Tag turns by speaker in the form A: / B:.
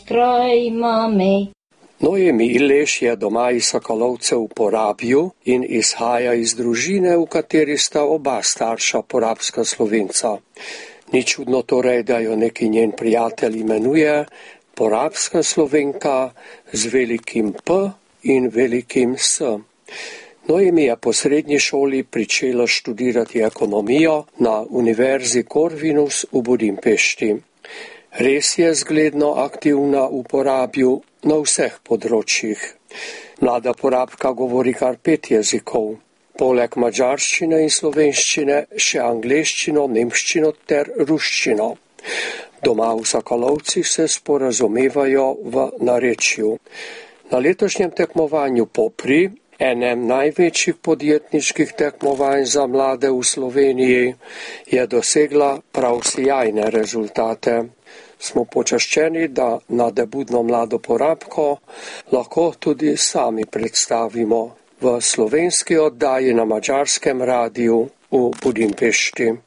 A: zdraj mami.
B: Noemi Ileš je doma iz Sokolovcev v Porabju in izhaja iz družine, v kateri sta oba starša porabska Slovenca. Ni čudno torej, da jo neki njen prijatelj imenuje porabska Slovenka z velikim P in velikim S. Noemi je po srednji šoli pričela študirati ekonomijo na Univerzi Corvinus v Budimpešti. Res je zgledno aktivna v Porabju na vseh področjih. Mlada porabka govori kar 5 jezikov. Poleg madžarščine in slovenščine še angleščino, nemščino ter ruščino. Doma v Sokolovcih se sporazumevajo v narečju. Na letošnjem tekmovanju Popri, enem največjih podjetniških tekmovanj za mlade v Sloveniji, je dosegla prav sijajne rezultate. Smo počaščeni, da na debutno mlado porabko lahko tudi sami predstavimo v slovenski oddaji na madžarskem radiju v Budimpešti.